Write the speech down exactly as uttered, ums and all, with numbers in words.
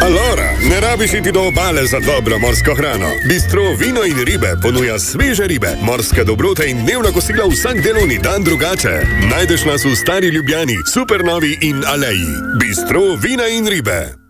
Alora, ne rabiš iti do obale za dobro morsko hrano. Bistro Vino in ribe ponuja sveže ribe, morske dobrote in dnevna kosila vsak delovni dan drugače. Najdeš nas v Stari Ljubljani, Supernovi in Aleji. Bistro Vina in ribe.